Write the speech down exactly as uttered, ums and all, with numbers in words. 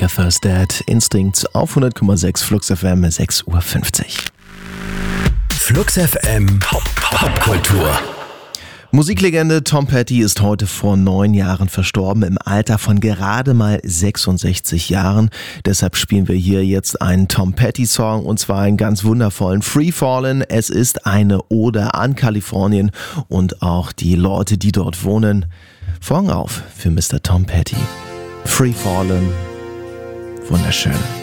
Agatha's Dad, Instinct auf hundert Komma sechs Flux F M, sechs Uhr fünfzig. Flux F M Popkultur. Musiklegende Tom Petty ist heute vor neun Jahren verstorben, im Alter von gerade mal sechsundsechzig Jahren. Deshalb spielen wir hier jetzt einen Tom Petty-Song, und zwar einen ganz wundervollen Free Fallin'. Es ist eine Ode an Kalifornien und auch die Leute, die dort wohnen. Vorhang auf für Mister Tom Petty. Free Fallin'. Wunderschön.